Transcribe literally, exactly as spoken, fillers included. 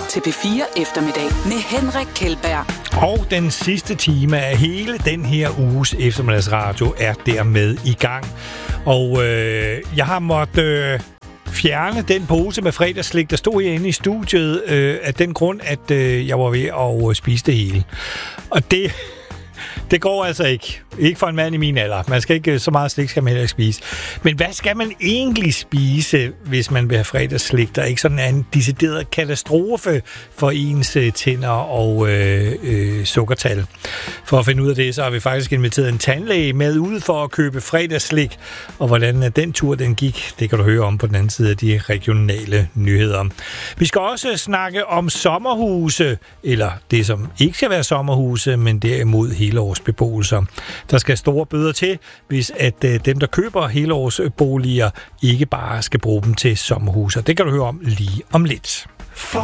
til P fire Eftermiddag med Henrik Kjeldberg. Og den sidste time af hele den her uges eftermiddagsradio er dermed i gang. Og øh, jeg har måttet øh, fjerne den pose med fredagsslik, der stod herinde i studiet, øh, af den grund, at øh, jeg var ved at spise det hele. Og det... Det går altså ikke. Ikke for en mand i min alder. Man skal ikke, så meget slik skal man heller ikke spise. Men hvad skal man egentlig spise, hvis man vil have fredagsslik? Der er ikke sådan en decideret katastrofe for ens tænder og øh, øh, sukkertal. For at finde ud af det, så har vi faktisk inviteret en tandlæge med ud for at købe fredagsslik. Og hvordan den tur den gik, det kan du høre om på den anden side af de regionale nyheder. Vi skal også snakke om sommerhuse, eller det som ikke skal være sommerhuse, men derimod helårsbeboelser. Der skal store bøder til, hvis at øh, dem, der køber helårsboliger, ikke bare skal bruge dem til sommerhuse. Det kan du høre om lige om lidt.